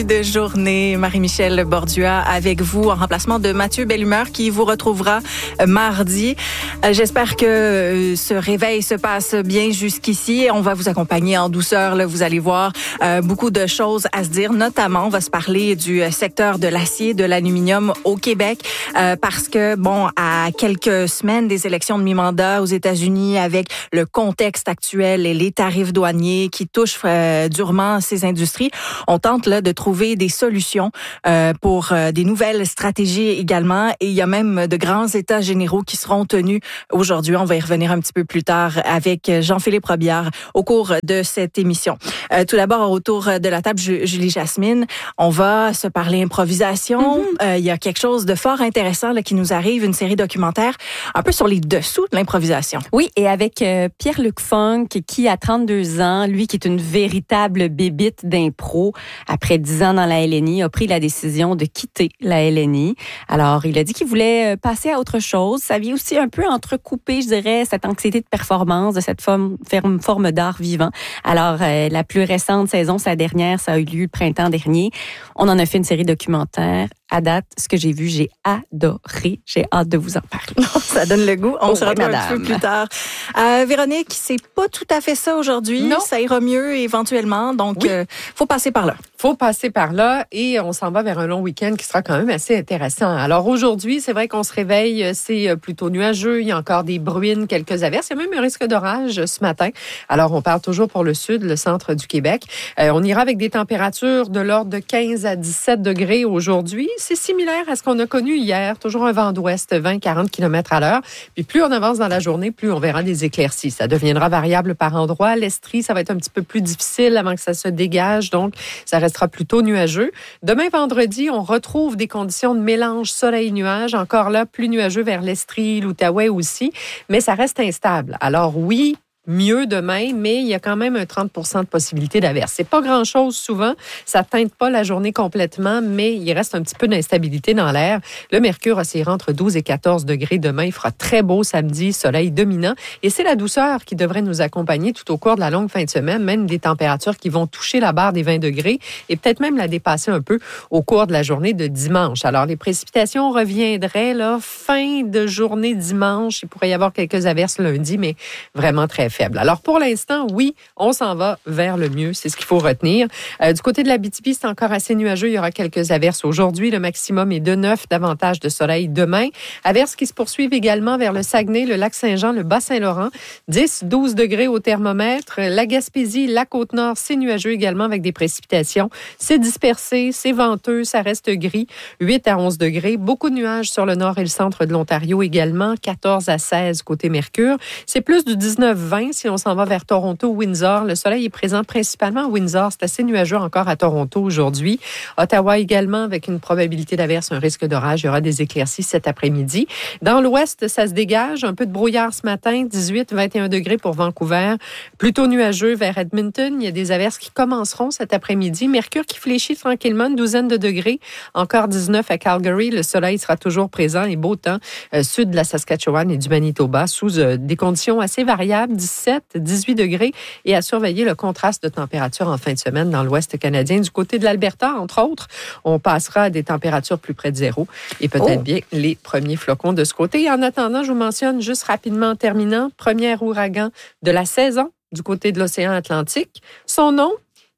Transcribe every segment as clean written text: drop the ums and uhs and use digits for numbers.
De journée, Marie-Michel Bordua avec vous en remplacement de Mathieu Bellumeur qui vous retrouvera mardi. J'espère que ce réveil se passe bien jusqu'ici. On va vous accompagner en douceur. Là, vous allez voir beaucoup de choses à se dire. Notamment, on va se parler du secteur de l'acier, de l'aluminium au Québec parce que, à quelques semaines des élections de mi-mandat aux États-Unis avec le contexte actuel et les tarifs douaniers qui touchent durement ces industries, on tente là de trouver des solutions pour des nouvelles stratégies également. Et il y a même de grands états généraux qui seront tenus aujourd'hui. On va y revenir un petit peu plus tard avec Jean-Philippe Robillard au cours de cette émission. Tout d'abord, autour de la table, Julie Jasmine, on va se parler improvisation. Il y a quelque chose de fort intéressant là, qui nous arrive, une série documentaire un peu sur les dessous de l'improvisation. Oui, et avec Pierre-Luc Funk, qui a 32 ans, lui qui est une véritable bébite d'impro, après 10 ans dans la LNI, a pris la décision de quitter la LNI. Alors, il a dit qu'il voulait passer à autre chose. Ça vient aussi un peu entrecoupé, je dirais, cette anxiété de performance, de cette forme d'art vivant. Alors, la plus récente saison, sa dernière, ça a eu lieu le printemps dernier. On en a fait une série documentaire. À date, ce que j'ai vu, j'ai adoré. J'ai hâte de vous en parler. Ça donne le goût. On se retrouve un petit peu plus tard. Véronique, c'est pas tout à fait ça aujourd'hui. Non. Ça ira mieux éventuellement. Donc, faut passer par là. Faut passer par là et on s'en va vers un long week-end qui sera quand même assez intéressant. Alors aujourd'hui, c'est vrai qu'on se réveille, c'est plutôt nuageux. Il y a encore des bruines, quelques averses. Il y a même un risque d'orage ce matin. Alors, on parle toujours pour le sud, le centre du Québec. On ira avec des températures de l'ordre de 15 à 17 degrés aujourd'hui. C'est similaire à ce qu'on a connu hier. Toujours un vent d'ouest, 20-40 km à l'heure. Puis plus on avance dans la journée, plus on verra des éclaircies. Ça deviendra variable par endroits. L'Estrie, ça va être un petit peu plus difficile avant que ça se dégage. Donc, ça restera plutôt nuageux. Demain, vendredi, on retrouve des conditions de mélange soleil-nuage. Encore là, plus nuageux vers l'Estrie, l'Outaouais aussi. Mais ça reste instable. Alors oui, mieux demain, mais il y a quand même un 30 % de possibilité d'averse. C'est pas grand-chose souvent. Ça teinte pas la journée complètement, mais il reste un petit peu d'instabilité dans l'air. Le mercure oscillera entre 12 et 14 degrés demain. Il fera très beau samedi, soleil dominant. Et c'est la douceur qui devrait nous accompagner tout au cours de la longue fin de semaine, même des températures qui vont toucher la barre des 20 degrés et peut-être même la dépasser un peu au cours de la journée de dimanche. Alors, les précipitations reviendraient là, fin de journée dimanche. Il pourrait y avoir quelques averses lundi, mais vraiment très faible. Alors, pour l'instant, oui, on s'en va vers le mieux. C'est ce qu'il faut retenir. Du côté de l'Abitibi, c'est encore assez nuageux. Il y aura quelques averses aujourd'hui. Le maximum est de 9, davantage de soleil demain. Averses qui se poursuivent également vers le Saguenay, le Lac-Saint-Jean, le Bas-Saint-Laurent. 10, 12 degrés au thermomètre. La Gaspésie, la Côte-Nord, c'est nuageux également avec des précipitations. C'est dispersé, c'est venteux, ça reste gris. 8 à 11 degrés. Beaucoup de nuages sur le nord et le centre de l'Ontario également. 14 à 16 côté Mercure. C'est plus du 19-20 si on s'en va vers Toronto, Windsor. Le soleil est présent principalement à Windsor. C'est assez nuageux encore à Toronto aujourd'hui. Ottawa également avec une probabilité d'averse, un risque d'orage. Il y aura des éclaircies cet après-midi. Dans l'ouest, ça se dégage. Un peu de brouillard ce matin. 18-21 degrés pour Vancouver. Plutôt nuageux vers Edmonton. Il y a des averses qui commenceront cet après-midi. Mercure qui fléchit tranquillement, une douzaine de degrés. Encore 19 à Calgary. Le soleil sera toujours présent et beau temps sud de la Saskatchewan et du Manitoba sous des conditions assez variables. 17, 18 degrés et à surveiller le contraste de température en fin de semaine dans l'ouest canadien. Du côté de l'Alberta, entre autres, on passera à des températures plus près de zéro et peut-être bien les premiers flocons de ce côté. Et en attendant, je vous mentionne juste rapidement en terminant, premier ouragan de la saison du côté de l'océan Atlantique. Son nom,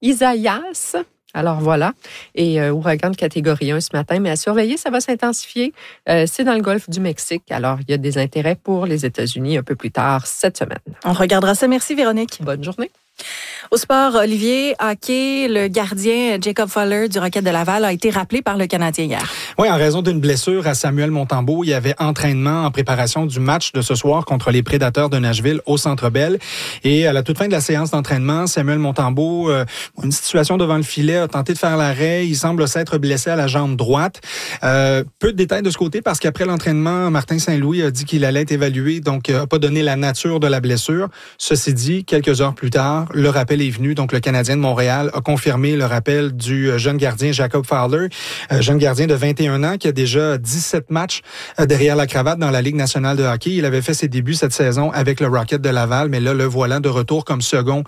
Isaias. Alors voilà, et ouragan de catégorie 1 ce matin, mais à surveiller, ça va s'intensifier. C'est dans le golfe du Mexique, alors il y a des intérêts pour les États-Unis un peu plus tard cette semaine. On regardera ça. Merci Véronique. Bonne journée. Au sport, Olivier, hockey, le gardien Jacob Fowler du Rocket de Laval a été rappelé par le Canadien hier. Oui, en raison d'une blessure à Samuel Montembeault, il y avait entraînement en préparation du match de ce soir contre les Prédateurs de Nashville au Centre Bell. Et à la toute fin de la séance d'entraînement, Samuel Montembeault, une situation devant le filet, a tenté de faire l'arrêt. Il semble s'être blessé à la jambe droite. Peu de détails de ce côté parce qu'après l'entraînement, Martin Saint-Louis a dit qu'il allait être évalué, donc n'a pas donné la nature de la blessure. Ceci dit, quelques heures plus tard, tard, le rappel est venu. Donc, le Canadien de Montréal a confirmé le rappel du jeune gardien Jacob Fowler, jeune gardien de 21 ans qui a déjà 17 matchs derrière la cravate dans la Ligue nationale de hockey. Il avait fait ses débuts cette saison avec le Rocket de Laval, mais là, le voilà de retour comme second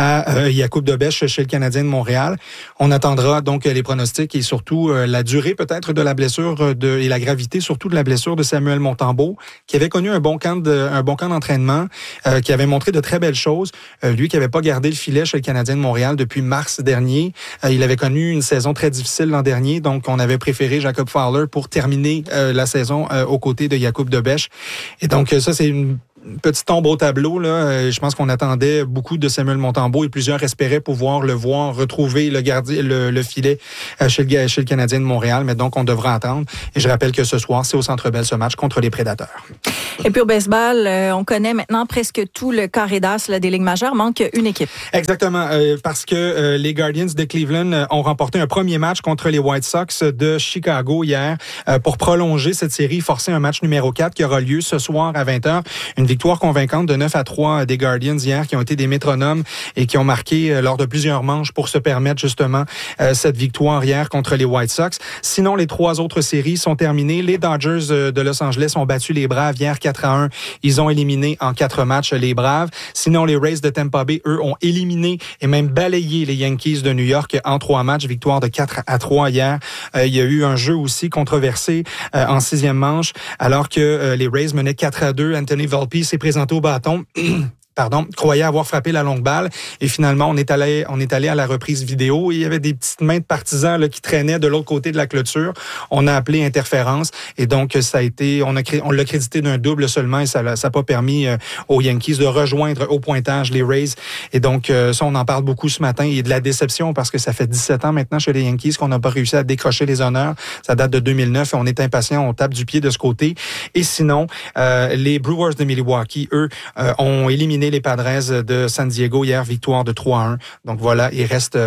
à Jakub Dobeš chez le Canadien de Montréal. On attendra donc les pronostics et surtout la durée peut-être de la blessure et la gravité surtout de la blessure de Samuel Montembeault, qui avait connu un bon camp d'entraînement, qui avait montré de très belles choses. Lui qui n'avait pas gardé le filet chez le Canadien de Montréal depuis mars dernier. Il avait connu une saison très difficile l'an dernier, donc on avait préféré Jacob Fowler pour terminer la saison aux côtés de Jakub Dobeš. Et donc ça, c'est une petite ombre au tableau. Là. Je pense qu'on attendait beaucoup de Samuel Montembeault et plusieurs espéraient pouvoir le voir retrouver le filet chez le Canadien de Montréal. Mais donc, on devra attendre. Et je rappelle que ce soir, c'est au Centre Bell ce match contre les Prédateurs. Et puis au baseball, on connaît maintenant presque tout le carré d'as des Ligues majeures. Manque une équipe. Exactement. Parce que les Guardians de Cleveland ont remporté un premier match contre les White Sox de Chicago hier pour prolonger cette série, forcer un match numéro 4 qui aura lieu ce soir à 20h. Une victoire convaincante de 9-3 des Guardians hier qui ont été des métronomes et qui ont marqué lors de plusieurs manches pour se permettre justement cette victoire hier contre les White Sox. Sinon, les 3 autres séries sont terminées. Les Dodgers de Los Angeles ont battu les Braves hier 4-1. Ils ont éliminé en 4 matchs les Braves. Sinon, les Rays de Tampa Bay, eux, ont éliminé et même balayé les Yankees de New York en 3 matchs. Victoire de 4-3 hier. Il y a eu un jeu aussi controversé en 6e manche alors que les Rays menaient 4-2. Anthony Volpe s'est présenté au bâton. Croyait avoir frappé la longue balle. Et finalement, on est allé à la reprise vidéo. Et il y avait des petites mains de partisans là, qui traînaient de l'autre côté de la clôture. On a appelé interférence. Et donc, ça a été, on l'a crédité d'un double seulement. Et ça n'a pas permis aux Yankees de rejoindre au pointage les Rays. Et donc, ça, on en parle beaucoup ce matin. Et de la déception parce que ça fait 17 ans maintenant chez les Yankees qu'on n'a pas réussi à décrocher les honneurs. Ça date de 2009 et on est impatient. On tape du pied de ce côté. Et sinon, les Brewers de Milwaukee, eux, ont éliminé les Padres de San Diego hier, victoire de 3-1. Donc voilà, il reste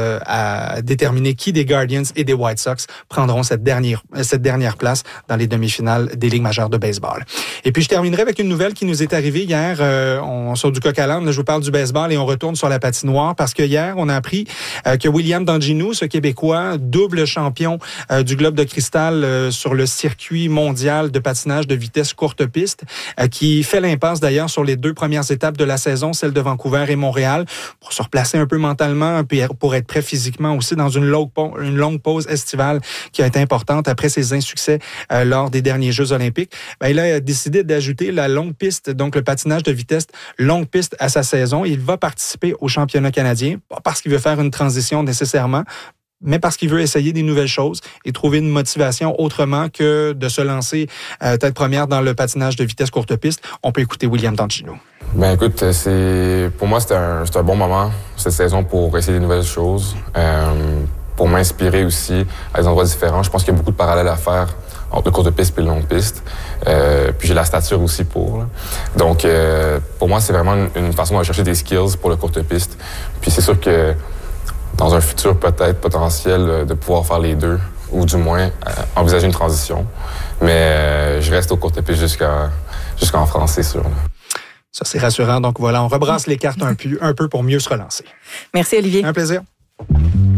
à déterminer qui des Guardians et des White Sox prendront cette dernière place dans les demi-finales des Ligues majeures de baseball. Et puis je terminerai avec une nouvelle qui nous est arrivée hier. On sort du coq à l'âne, je vous parle du baseball et on retourne sur la patinoire parce que hier, on a appris que William Danginou, ce Québécois, double champion du Globe de cristal sur le circuit mondial de patinage de vitesse courte piste, qui fait l'impasse d'ailleurs sur les 2 premières étapes de la saison, celle de Vancouver et Montréal, pour se replacer un peu mentalement, puis pour être prêt physiquement aussi dans une longue pause estivale qui a été importante après ses insuccès lors des derniers Jeux olympiques. Il a décidé d'ajouter la longue piste, donc le patinage de vitesse longue piste à sa saison. Il va participer au championnat canadien, pas parce qu'il veut faire une transition nécessairement, mais parce qu'il veut essayer des nouvelles choses et trouver une motivation autrement que de se lancer tête première dans le patinage de vitesse courte piste. On peut écouter William Danginou. Ben écoute, pour moi c'était un bon moment cette saison pour essayer des nouvelles choses, pour m'inspirer aussi à des endroits différents. Je pense qu'il y a beaucoup de parallèles à faire entre le courte piste et le longue piste. Puis j'ai la stature aussi pour. Là. Donc pour moi c'est vraiment une façon de chercher des skills pour le courte piste. Puis c'est sûr que dans un futur peut-être potentiel de pouvoir faire les deux, ou du moins envisager une transition. Mais je reste au courte piste jusqu'en France, c'est sûr. Là. Ça, c'est rassurant. Donc voilà, on rebrasse les cartes un peu pour mieux se relancer. Merci, Olivier. Un plaisir.